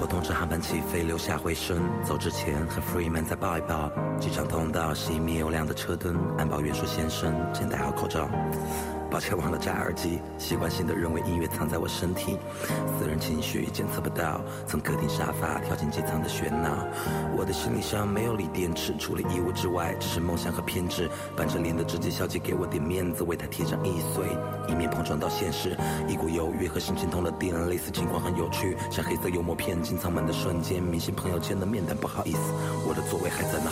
通知航班起飞，留下回声。走之前和 Freeman 再抱一抱。机场通道熄灭有亮的车灯，安保员说先生，请戴好口罩。抱歉忘了摘耳机，习惯性的认为音乐藏在我身体，私人情绪检测不到，从客厅沙发跳进机舱的喧闹。我的行李箱没有锂电池，除了衣物之外，只是梦想和偏执。板着脸的直接小姐给我点面子，为她贴上一岁，以免碰撞到现实。一股犹豫和心情通了电，类似情况很有趣，像黑色幽默片进舱门的瞬间，明星朋友见了面，但不好意思，我的座位还在那。